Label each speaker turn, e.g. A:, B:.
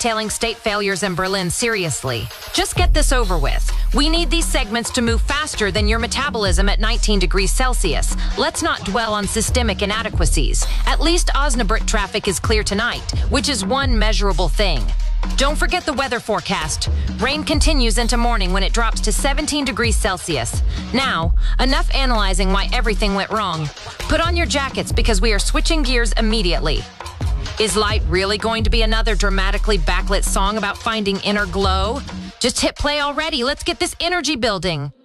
A: detailing state failures in Berlin seriously. Just get this over with. We need these segments to move faster than your metabolism at 19 degrees Celsius. Let's not dwell on systemic inadequacies. At least Osnabrück traffic is clear tonight, which is one measurable thing. Don't forget the weather forecast. Rain continues into morning when it drops to 17 degrees Celsius. Now, enough analyzing why everything went wrong. Put on your jackets because we are switching gears immediately. Is Light really going to be another dramatically backlit song about finding inner glow? Just hit play already. Let's get this energy building.